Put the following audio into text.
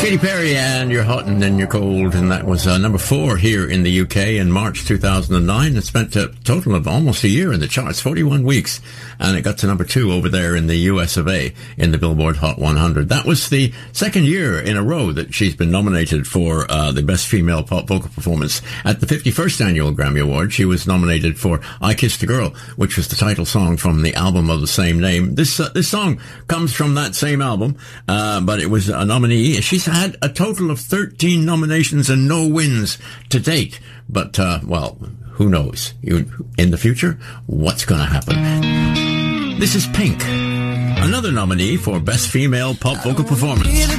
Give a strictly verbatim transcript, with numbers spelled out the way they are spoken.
Katy Perry and You're Hot and Then You're Cold, and that was uh, number four here in the U K in March two thousand nine. It spent a total of almost a year in the charts, forty-one weeks, and it got to number two over there in the U S of A in the Billboard Hot one hundred. That was the second year in a row that she's been nominated for uh, the Best Female Pop Vocal Performance. At the fifty-first Annual Grammy Award, she was nominated for I Kissed a Girl, which was the title song from the album of the same name. This uh, this song comes from that same album, uh, but it was a nominee. She's had a total of thirteen nominations and no wins to date. But, uh, well, who knows? You, in the future, what's going to happen? This is Pink, another nominee for Best Female Pop Vocal Performance.